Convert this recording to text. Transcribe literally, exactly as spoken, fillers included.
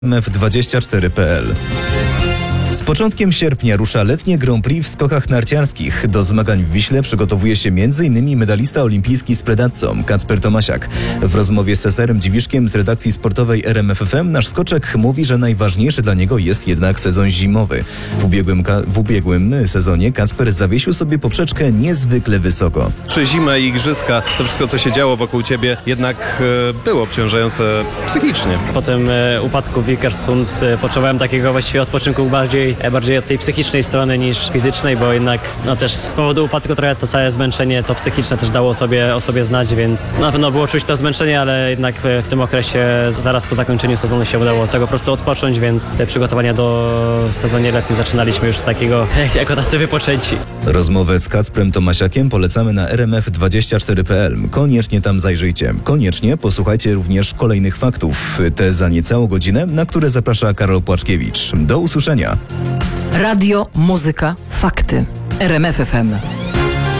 M F dwadzieścia cztery kropka p l. Z początkiem sierpnia rusza letnie Grand Prix w skokach narciarskich. Do zmagań w Wiśle przygotowuje się między innymi medalista olimpijski z predatcą Kacper Tomasiak. W rozmowie z Cezarem Dziwiszkiem z redakcji sportowej R M F F M nasz skoczek mówi, że najważniejszy dla niego jest jednak sezon zimowy. W ubiegłym, w ubiegłym sezonie Kacper zawiesił sobie poprzeczkę niezwykle wysoko. Czy zima i igrzyska, to wszystko co się działo wokół ciebie jednak e, było obciążające psychicznie. Po tym e, upadku w Vikersund e, potrzebowałem takiego właściwie odpoczynku bardziej bardziej od tej psychicznej strony niż fizycznej, bo jednak no też z powodu upadku trochę to całe zmęczenie, to psychiczne też dało o sobie, o sobie znać, więc na pewno było czuć to zmęczenie, ale jednak w, w tym okresie zaraz po zakończeniu sezonu się udało tego po prostu odpocząć, więc te przygotowania do w sezonie letnim zaczynaliśmy już z takiego jako tacy wypoczęci. Rozmowę z Kacprem Tomasiakiem polecamy na R M F dwadzieścia cztery kropka p l. Koniecznie tam zajrzyjcie. Koniecznie posłuchajcie również kolejnych faktów. Te za niecałą godzinę, na które zaprasza Karol Płaczkiewicz. Do usłyszenia. Radio, muzyka, fakty. R M F F M.